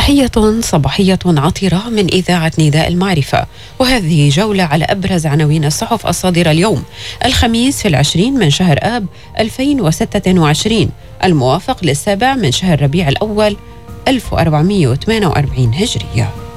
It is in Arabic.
تحية صباحية عطرة من إذاعة نداء المعرفة، وهذه جولة على أبرز عناوين الصحف الصادرة اليوم الخميس في 20 من شهر آب 2026 الموافق للسابع من شهر ربيع الأول 1448 هجرية.